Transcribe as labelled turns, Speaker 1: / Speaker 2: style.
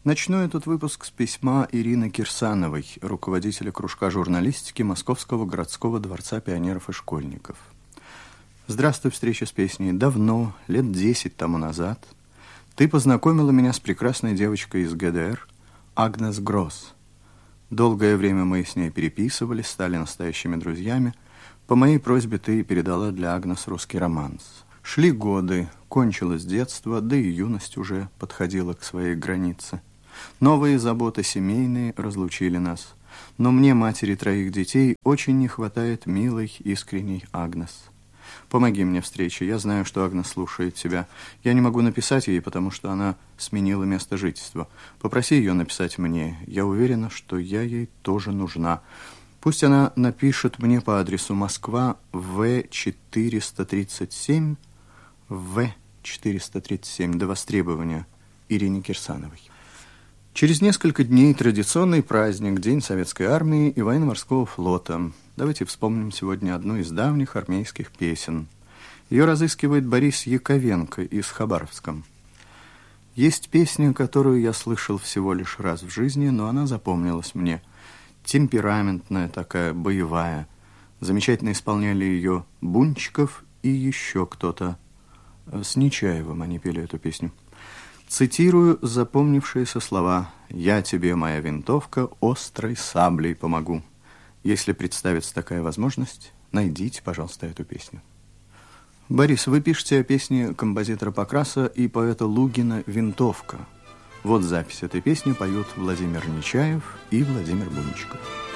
Speaker 1: Начну этот выпуск с письма Ирины Кирсановой, руководителя кружка журналистики Московского городского дворца пионеров и школьников. Здравствуй, встреча с песней. Давно, лет 10 тому назад, ты познакомила меня с прекрасной девочкой из ГДР, Агнес Гросс. Долгое время мы с ней переписывались, стали настоящими друзьями. По моей просьбе ты передала для Агнес русский романс. Шли годы, кончилось детство, да и юность уже подходила к своей границе. Новые заботы семейные разлучили нас. Но мне, матери 3 детей, очень не хватает милой, искренней Агнес. Помоги мне встрече. Я знаю, что Агнес слушает тебя. Я не могу написать ей, потому что она сменила место жительства. Попроси ее написать мне. Я уверена, что я ей тоже нужна. Пусть она напишет мне по адресу Москва, В-437, В-437, до востребования, Ирине Кирсановой. Через несколько дней традиционный праздник, День Советской Армии и Военно-Морского флота. Давайте вспомним сегодня одну из давних армейских песен. Ее разыскивает Борис Яковенко из Хабаровска. Есть песня, которую я слышал всего лишь раз в жизни, но она запомнилась мне. Темпераментная такая, боевая. Замечательно исполняли ее Бунчиков и еще кто-то. С Нечаевым они пели эту песню. Цитирую запомнившиеся слова: «Я тебе, моя винтовка, острой саблей помогу». Если представится такая возможность, найдите, пожалуйста, эту песню. Борис, вы пишете о песне композитора Покраса и поэта Лугина «Винтовка». Вот запись этой песни поют Владимир Нечаев и Владимир Бунчиков.